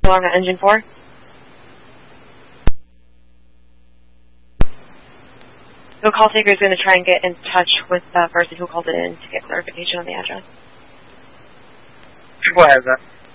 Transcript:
still on engine 4? The call taker is going to try and get in touch with the person who called it in to get clarification on the address. Triple has that.